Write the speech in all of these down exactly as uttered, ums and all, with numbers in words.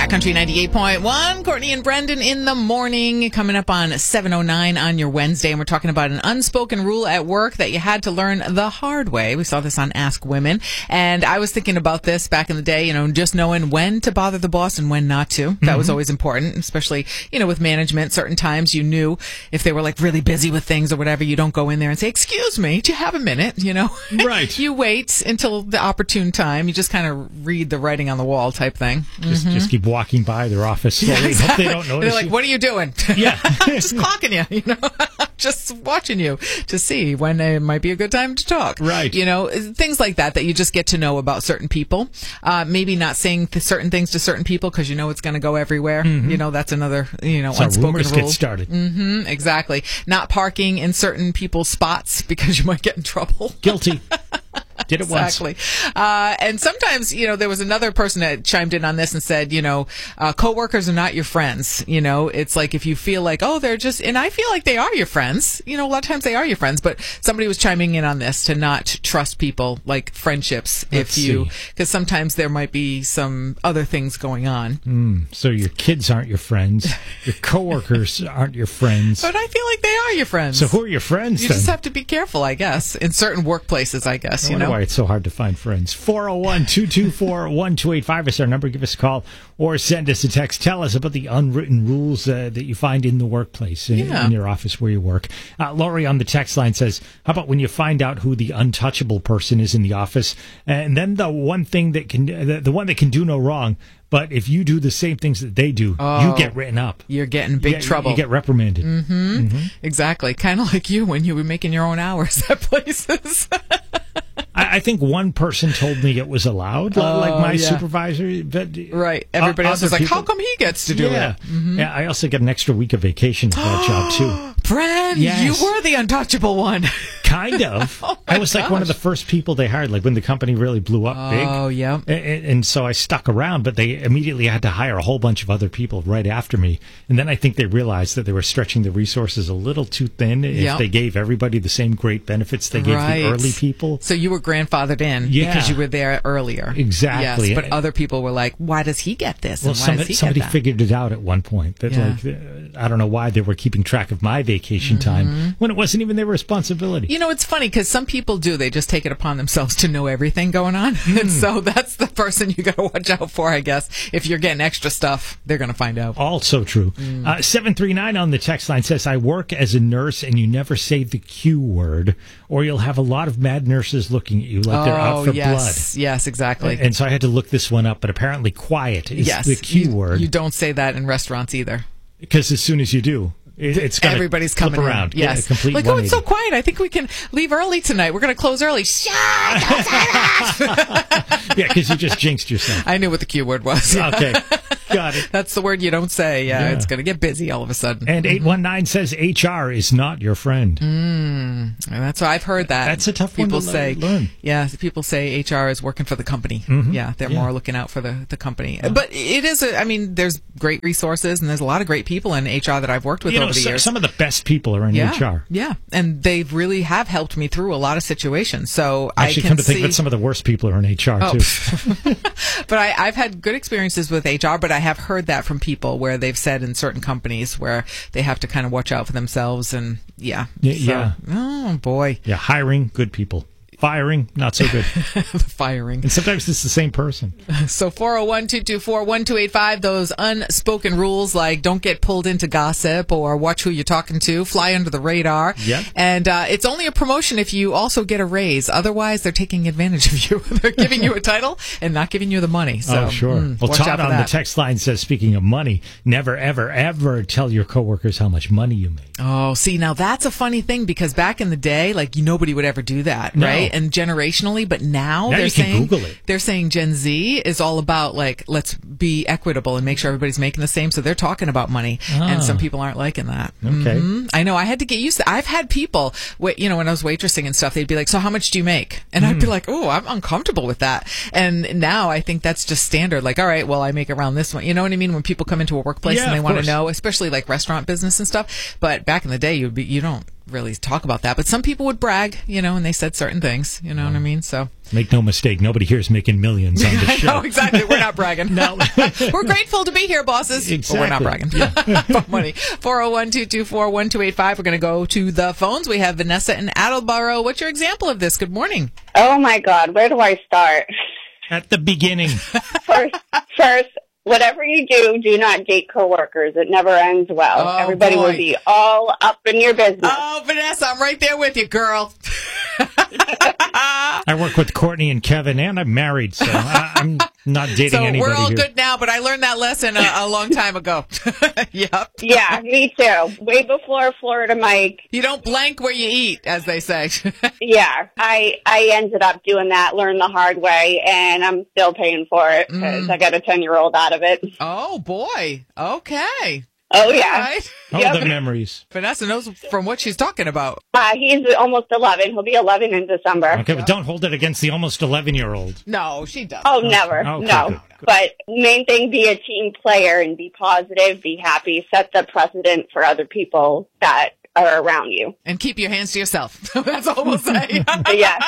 Country ninety-eight point one, Courtney and Brendan in the morning, coming up on seven oh nine on your Wednesday, and we're talking about an unspoken rule at work that you had to learn the hard way. We saw this on Ask Women, and I was thinking about this back in the day, you know, just knowing when to bother the boss and when not to. That mm-hmm. was always important, especially, you know, with management. Certain times you knew if they were like really busy with things or whatever, you don't go in there and say, excuse me, do you have a minute? You know, right. You wait until the opportune time. You just kind of read the writing on the wall type thing. Just, mm-hmm. just keep walking by their office slowly. Yeah, exactly. Hope they don't notice. They're like, you. what are you doing? Yeah. Just clocking you, you know, just watching you to see when it might be a good time to talk. Right. You know, things like that, that you just get to know about certain people. Uh, maybe not saying th- certain things to certain people because you know it's going to go everywhere. Mm-hmm. You know, that's another, you know, so unspoken rumors rule. Get started. Mm-hmm, exactly. Not parking in certain people's spots because you might get in trouble. Guilty. Did it exactly. once. Exactly. Uh, and sometimes, you know, there was another person that chimed in on this and said, you know, uh, coworkers are not your friends. You know, it's like if you feel like, oh, they're just, and I feel like they are your friends. You know, a lot of times they are your friends, but somebody was chiming in on this to not trust people like friendships. Let's if you, see. because sometimes there might be some other things going on. Mm, so your kids aren't your friends. Your coworkers aren't your friends. But I feel like they are your friends. So who are your friends You then? just have to be careful, I guess, in certain workplaces, I guess, I you wonder know. why it's so hard to find friends. four oh one, two two four, one two eight five is our number. Give us a call or send us a text. Tell us about the unwritten rules uh, that you find in the workplace, in, yeah. in your office where you work. Uh, Lori on the text line says, how about when you find out who the untouchable person is in the office, and then the one thing that can, the, the one that can do no wrong, but if you do the same things that they do, oh, you get written up. You're getting big you get, trouble. You get reprimanded. Mm-hmm. Mm-hmm. Exactly. Kind of like you when you were making your own hours at places. I, I think one person told me it was allowed, oh, like my yeah. supervisor. But right. Everybody else is like, people, how come he gets to do yeah. it? Mm-hmm. Yeah. I also get an extra week of vacation at that job, too. Brad, yes. you were the untouchable one. Kind of. oh I was gosh. like one of the first people they hired, like when the company really blew up oh, big. Oh, yeah. And, and so I stuck around, but they immediately had to hire a whole bunch of other people right after me. And then I think they realized that they were stretching the resources a little too thin if yep. they gave everybody the same great benefits they gave right. the early people. So you were grandfathered in yeah. because you were there earlier. Exactly. Yes, but other people were like, why does he get this? Well, and why somebody, does he somebody get that? figured it out at one point. That yeah. like, uh, I don't know why they were keeping track of my vacation mm-hmm. time when it wasn't even their responsibility. You know, it's funny because some people do. They just take it upon themselves to know everything going on. Mm. And so that's the person you got to watch out for, I guess. If you're getting extra stuff, they're going to find out. Also true. Mm. Uh, seven three nine on the text line says, I work as a nurse and you never say the Q word or you'll have a lot of mad nurses looking at you like oh, they're out for yes. blood. Yes, exactly. And, and so I had to look this one up, but apparently quiet is yes. the Q you, word. You don't say that in restaurants either. Because as soon as you do, it's gonna everybody's flip coming around. In. Yes, yeah, complete like oh, it's so quiet. I think we can leave early tonight. We're going to close early. Shut! Don't say that. Yeah, because you just jinxed yourself. I knew what the Q word was. Okay, got it. That's the word you don't say. Yeah, yeah. It's going to get busy all of a sudden. And eight one nine says H R is not your friend. Mm, that's what I've heard that. That's a tough people one to say. learn. Yeah, people say H R is working for the company. Mm-hmm. Yeah, they're yeah. more looking out for the, the company. Uh-huh. But it is. A, I mean, there's great resources and there's a lot of great people in H R that I've worked with you know, over the so, years. Some of the best people are in yeah, H R. Yeah, and they really have helped me through a lot of situations. So Actually, I can come to see, think that some of the worst people are in H R oh, too. But I, I've had good experiences with H R, but I have heard that from people where they've said in certain companies where they have to kind of watch out for themselves and yeah. Yeah. So, yeah. Oh boy. Yeah, hiring good people. Firing, not so good. The firing. And sometimes it's the same person. So four oh one, two two four, one two eight five, those unspoken rules like don't get pulled into gossip or watch who you're talking to, fly under the radar. Yeah. And uh, it's only a promotion if you also get a raise. Otherwise, they're taking advantage of you. They're giving you a title and not giving you the money. So, oh, sure. Mm, well, watch Todd out for on that. the text line says, speaking of money, never, ever, ever tell your coworkers how much money you make. Oh, see, now that's a funny thing because back in the day, like nobody would ever do that, No. right? And generationally, but now, now they're you can saying Google it. They're saying Gen Z is all about like let's be equitable and make sure everybody's making the same. So they're talking about money, ah. and some people aren't liking that. Okay, mm-hmm. I know. I had to get used to. I've had people, you know, when I was waitressing and stuff, they'd be like, "So how much do you make?" And mm. I'd be like, "Oh, I'm uncomfortable with that." And now I think that's just standard. Like, all right, well, I make around this one. You know what I mean? When people come into a workplace yeah, and they want to course. know, especially like restaurant business and stuff. But back in the day, you'd be you don't. really talk about that. But some people would brag, you know, and they said certain things, you know what I mean? So make no mistake, nobody here is making millions on the show. No, exactly. We're not bragging. No. We're grateful to be here, bosses. Exactly. But we're not bragging. Yeah. Phone money. four oh one, two two four, one two eight five. We're going to go to the phones. We have Vanessa in Attleboro. What's your example of this? Good morning. Oh, my God. Where do I start? At the beginning. First, first, whatever you do, do not date coworkers. It never ends well. Oh, Everybody boy. will be all up in your business. Oh, Vanessa, I'm right there with you, girl. I work with Courtney and Kevin, and I'm married, so I, I'm not dating so anybody we're all here. good now, but I learned that lesson a, a long time ago. Yep. Yeah, me too. Way before Florida Mike. You don't blank where you eat, as they say. Yeah, I I ended up doing that, learned the hard way, and I'm still paying for it because Mm. I got a ten-year-old out of it. Oh, boy. Okay. Oh, All yeah. right. Oh, Yep. the memories. Vanessa knows from what she's talking about. Uh, he's almost eleven. He'll be eleven in December. Okay, but don't hold it against the almost eleven-year-old. No, she doesn't. Oh, never. Okay, no. good, good. But main thing, be a team player and be positive, be happy, set the precedent for other people that are around you. And keep your hands to yourself. That's all we'll say. Yeah.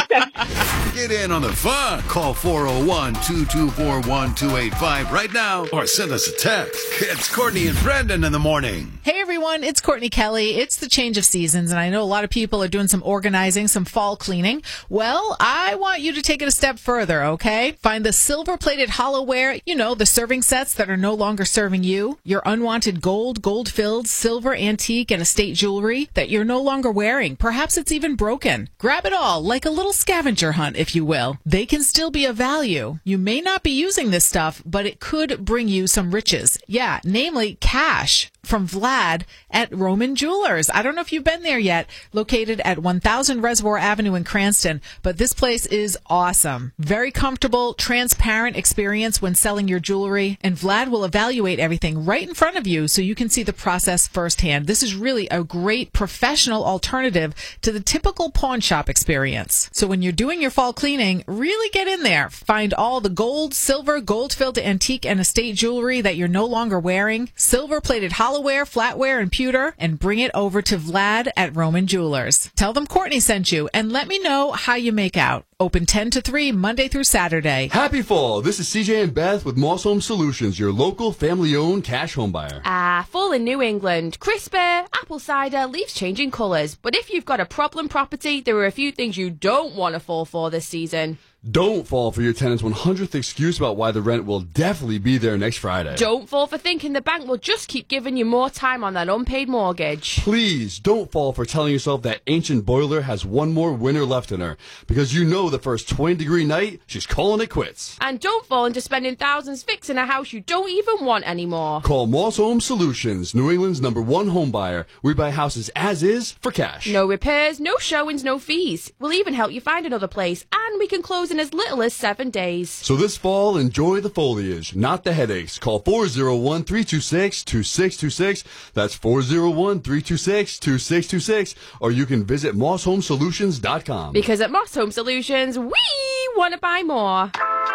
Get in on the fun. Call four oh one, two two four, one two eight five right now or send us a text. It's Courtney and Brendan in the morning. Hey everyone, it's Courtney Kelly. It's the change of seasons, and I know a lot of people are doing some organizing, some fall cleaning. Well, I want you to take it a step further, okay? Find the silver-plated hollowware, you know, the serving sets that are no longer serving you, your unwanted gold, gold-filled, silver, antique, and estate jewelry that you're no longer wearing. Perhaps it's even broken. Grab it all, like a little scavenger hunt, if you will. They can still be of value. You may not be using this stuff, but it could bring you some riches. Yeah, namely cash. From Vlad at Roman Jewelers. I don't know if you've been there yet, located at one thousand Reservoir Avenue in Cranston, but this place is awesome. Very comfortable, transparent experience when selling your jewelry, and Vlad will evaluate everything right in front of you so you can see the process firsthand. This is really a great professional alternative to the typical pawn shop experience. So when you're doing your fall cleaning, really get in there. Find all the gold, silver, gold-filled antique and estate jewelry that you're no longer wearing, silver-plated hollowware, flatware, and pewter, and bring it over to Vlad at Roman Jewelers. Tell them Courtney sent you, and let me know how you make out. Open ten to three, Monday through Saturday. Happy fall. This is C J and Beth with Moss Home Solutions, your local family-owned cash home buyer. Ah, fall in New England. Crispy, apple cider, leaves changing colours. But if you've got a problem property, there are a few things you don't want to fall for this season. Don't fall for your tenant's one hundredth excuse about why the rent will definitely be there next Friday. Don't fall for thinking the bank will just keep giving you more time on that unpaid mortgage. Please don't fall for telling yourself that ancient boiler has one more winter left in her, because you know the first twenty degree night, she's calling it quits. And don't fall into spending thousands fixing a house you don't even want anymore. Call Moss Home Solutions, New England's number one home buyer. We buy houses as is for cash. No repairs, no showings, no fees. We'll even help you find another place, and we can close in as little as seven days. So this fall, enjoy the foliage, not the headaches. Call four oh one, three two six, two six two six. That's four oh one, three two six, two six two six. Or you can visit moss home solutions dot com. Because at Moss Home Solutions, we want to buy more.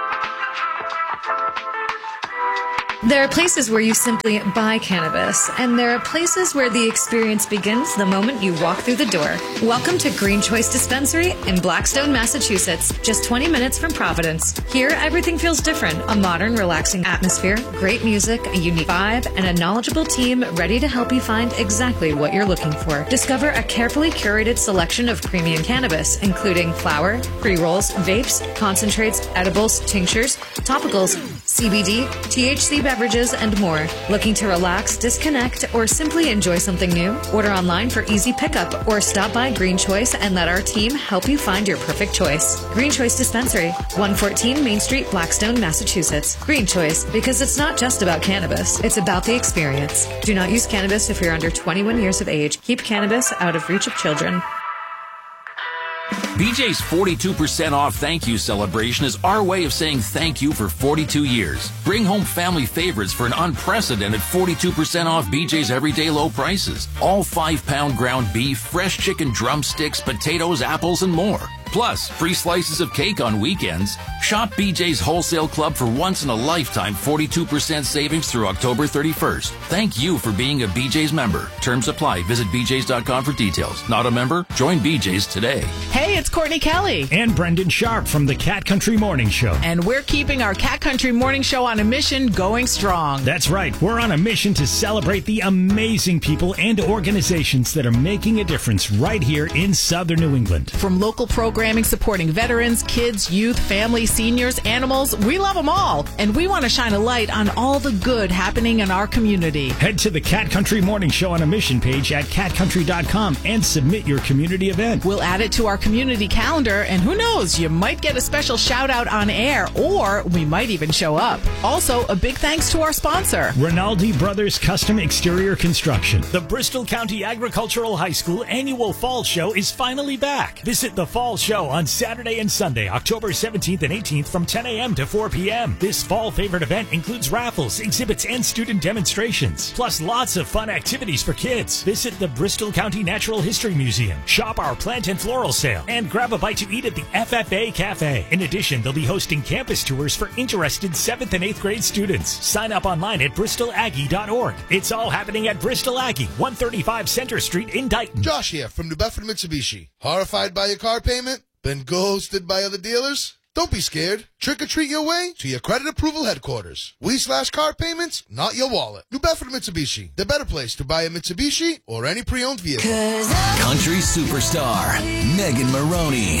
There are places where you simply buy cannabis, and there are places where the experience begins the moment you walk through the door. Welcome to Green Choice Dispensary in Blackstone, Massachusetts, just twenty minutes from Providence. Here, everything feels different. A modern, relaxing atmosphere, great music, a unique vibe, and a knowledgeable team ready to help you find exactly what you're looking for. Discover a carefully curated selection of premium cannabis, including flower, pre-rolls, vapes, concentrates, edibles, tinctures, topicals, C B D, T H C beverages, and more. Looking to relax, disconnect, or simply enjoy something new? Order online for easy pickup or stop by Green Choice and let our team help you find your perfect choice. Green Choice Dispensary, one fourteen Main Street, Blackstone, Massachusetts. Green Choice, because it's not just about cannabis, it's about the experience. Do not use cannabis if you're under twenty-one years of age. Keep cannabis out of reach of children. B J's forty-two percent off thank you celebration is our way of saying thank you for forty-two years. Bring home family favorites for an unprecedented forty-two percent off B J's everyday low prices. All five pound ground beef, fresh chicken drumsticks, potatoes, apples, and more. Plus, free slices of cake on weekends. Shop B J's Wholesale Club for once-in-a-lifetime forty-two percent savings through October thirty-first. Thank you for being a B J's member. Terms apply. Visit b j's dot com for details. Not a member? Join B J's today. Hey, it's Courtney Kelly. And Brendan Sharp from the Cat Country Morning Show. And we're keeping our Cat Country Morning Show on a mission going strong. That's right. We're on a mission to celebrate the amazing people and organizations that are making a difference right here in Southern New England. From local programming supporting veterans, kids, youth, families, seniors, animals, we love them all. And we want to shine a light on all the good happening in our community. Head to the Cat Country Morning Show on a mission page at cat country dot com and submit your community event. We'll add it to our community calendar, and who knows, you might get a special shout out on air, or we might even show up. Also, a big thanks to our sponsor, Rinaldi Brothers Custom Exterior Construction. The Bristol County Agricultural High School annual Fall Show is finally back. Visit the Fall Show on Saturday and Sunday, October seventeenth and eighteenth from ten a.m. to four p.m. This fall favorite event includes raffles, exhibits, and student demonstrations, plus lots of fun activities for kids. Visit the Bristol County Natural History Museum, shop our plant and floral sale, and grab a bite to eat at the F F A Cafe. In addition, they'll be hosting campus tours for interested seventh and eighth grade students. Sign up online at bristol aggie dot org. It's all happening at Bristol Aggie, one thirty-five Center Street in Dighton. Josh here from New Bedford Mitsubishi. Horrified by your car payment? Been ghosted by other dealers? Don't be scared. Trick or treat your way to your credit approval headquarters. We slash car payments, not your wallet. New Bedford Mitsubishi, the better place to buy a Mitsubishi or any pre-owned vehicle. Country superstar Megan Maroney.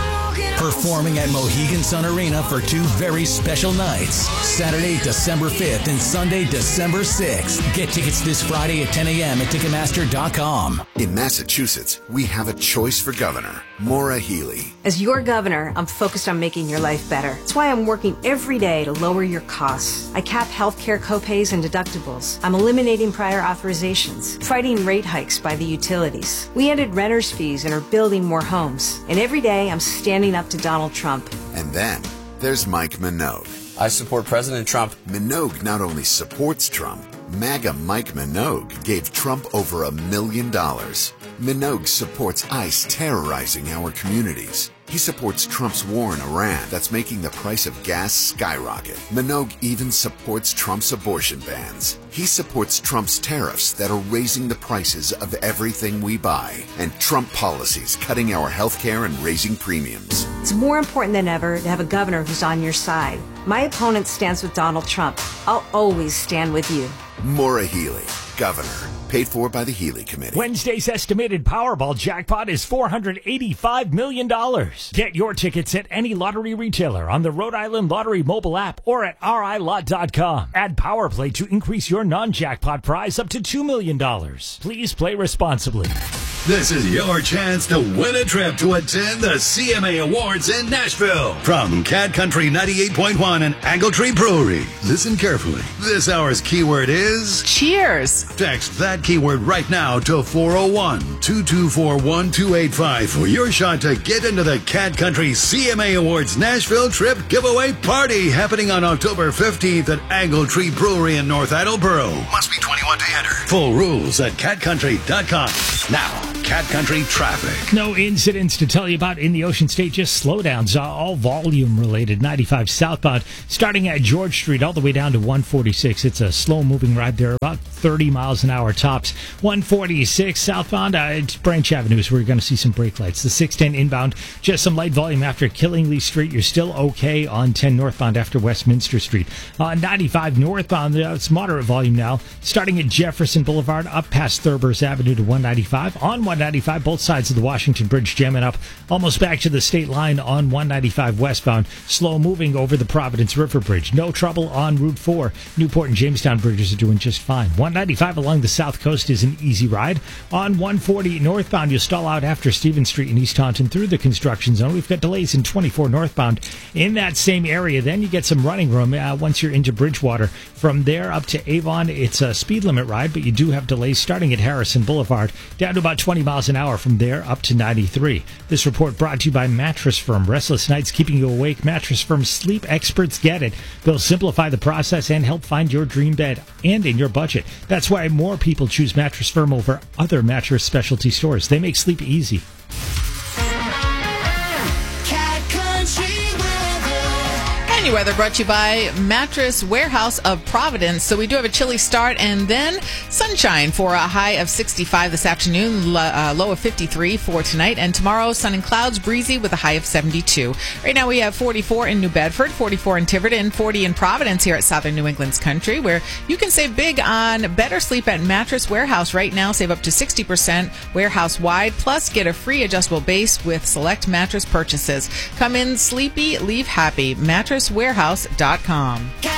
Performing at Mohegan Sun Arena for two very special nights. Saturday, December fifth and Sunday, December sixth. Get tickets this Friday at ten a.m. at Ticketmaster dot com. In Massachusetts, we have a choice for governor, Maura Healey. As your governor, I'm focused on making your life better. That's why I'm working every day to lower your costs. I cap healthcare copays and deductibles. I'm eliminating prior authorizations, fighting rate hikes by the utilities. We ended renters' fees and are building more homes. And every day, I'm standing up to Donald Trump. And then there's Mike Minogue. I support President Trump. Minogue not only supports Trump, MAGA Mike Minogue gave Trump over a million dollars. Minogue supports ICE terrorizing our communities. He supports Trump's war in Iran that's making the price of gas skyrocket. Minogue even supports Trump's abortion bans. He supports Trump's tariffs that are raising the prices of everything we buy, and Trump policies cutting our health care and raising premiums. It's more important than ever to have a governor who's on your side. My opponent stands with Donald Trump. I'll always stand with you. Maura Healey, governor. Paid for by the Healey Committee. Wednesday's estimated Powerball jackpot is four hundred eighty-five million dollars. Get your tickets at any lottery retailer on the Rhode Island Lottery mobile app or at r i lot dot com. Add PowerPlay to increase your non-jackpot prize up to two million dollars. Please play responsibly. This is your chance to win a trip to attend the C M A Awards in Nashville. From Cat Country ninety-eight point one and Angle Tree Brewery. Listen carefully. This hour's keyword is cheers. Text that keyword right now to four oh one, two two four, one two eight five for your shot to get into the Cat Country C M A Awards Nashville Trip Giveaway Party happening on October fifteenth at Angle Tree Brewery in North Attleboro. Must be twenty-one to enter. Full rules at cat country dot com. Now, Cat Country traffic. No incidents to tell you about in the Ocean State, just slowdowns, uh, all volume related. ninety-five southbound, starting at George Street all the way down to one forty-six. It's a slow moving ride there, about thirty miles an hour tops. one forty-six southbound, uh, it's Branch Avenue is where you're going to see some brake lights. The six ten inbound, just some light volume after Killingly Street. You're still okay on ten northbound after Westminster Street. Uh, ninety-five northbound, uh, it's moderate volume now, starting at Jefferson Boulevard up past Thurbers Avenue to one ninety-five. On one ninety-five, both sides of the Washington Bridge jamming up almost back to the state line on one ninety-five westbound. Slow moving over the Providence River Bridge. No trouble on Route four. Newport and Jamestown bridges are doing just fine. one ninety-five along the south coast is an easy ride. On one forty northbound, you'll stall out after Stevens Street in East Taunton through the construction zone. We've got delays in twenty-four northbound in that same area. Then you get some running room uh, once you're into Bridgewater. From there up to Avon, it's a speed limit ride, but you do have delays starting at Harrison Boulevard down to about twenty miles an hour from there up to ninety-three. This report brought to you by Mattress Firm. Restless nights keeping you awake. Mattress Firm sleep experts get it. They'll simplify the process and help find your dream bed and in your budget. That's why more people choose Mattress Firm over other mattress specialty stores. They make sleep easy. Cat Country weather. And your weather brought to you by Mattress Warehouse of Providence. So we do have a chilly start and then sunshine for a high of sixty-five this afternoon, uh, low of fifty-three for tonight. And tomorrow, sun and clouds, breezy with a high of seventy-two. Right now we have forty-four in New Bedford, forty-four in Tiverton, forty in Providence here at Southern New England's Country, where you can save big on better sleep at Mattress Warehouse. Right now, save up to sixty percent warehouse-wide, plus get a free adjustable base with select mattress purchases. Come in sleepy, leave happy. mattress warehouse dot com.